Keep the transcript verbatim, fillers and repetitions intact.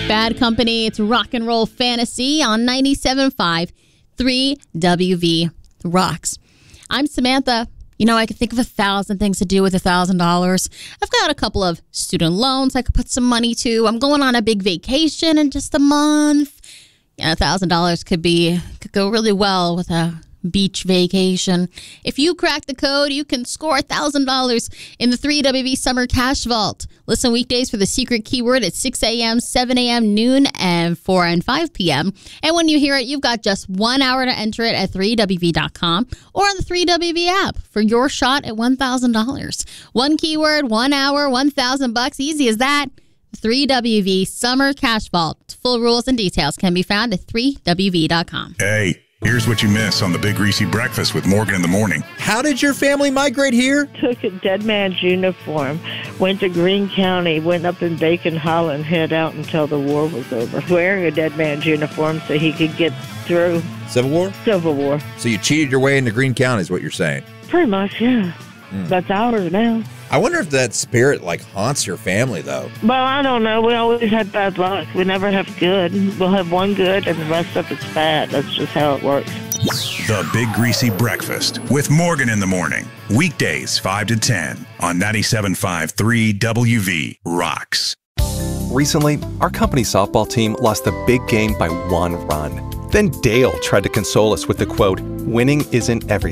Bad Company, it's Rock and Roll Fantasy on ninety-seven point five, three W V Rocks. I'm Samantha. You know, I could think of a thousand things to do with a thousand dollars. I've got a couple of student loans I could put some money to. I'm going on a big vacation in just a month. Yeah, a thousand dollars could be could go really well with a beach vacation. If you crack the code, you can score a thousand dollars in the three W V Summer Cash Vault. Listen weekdays for the secret keyword at six a.m., seven a.m., noon, and four and five p.m. And when you hear it, you've got just one hour to enter it at three W V dot com or on the three W V app for your shot at one thousand dollars. One keyword, one hour, one thousand bucks. Easy as that. three W V Summer Cash Vault. Full rules and details can be found at three W V dot com. Hey, here's what you miss on the Big Greasy Breakfast with Morgan in the Morning. How did your family migrate here? Took a dead man's uniform, went to Greene County, went up in Bacon Hollow and hid out until the war was over, wearing a dead man's uniform so he could get through. Civil War? Civil War. So you cheated your way into Greene County is what you're saying? Pretty much, yeah. Mm. That's ours now. I wonder if that spirit, like, haunts your family, though. Well, I don't know. We always had bad luck. We never have good. We'll have one good, and the rest of it's bad. That's just how it works. The Big Greasy Breakfast with Morgan in the Morning. Weekdays, five to ten on ninety-seven point five, three W V Rocks. Recently, our company softball team lost the big game by one run. Then Dale tried to console us with the quote, "Winning isn't everything."